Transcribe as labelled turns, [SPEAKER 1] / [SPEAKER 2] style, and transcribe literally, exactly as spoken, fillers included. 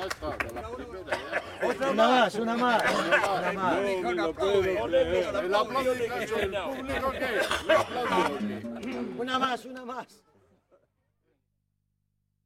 [SPEAKER 1] Ya está, de la primera ya.
[SPEAKER 2] Otra más, una más. Una más.
[SPEAKER 1] No, no puedo creer. El aplauso, el público, ¿qué? El aplauso, ¿qué?
[SPEAKER 2] Una más, una más.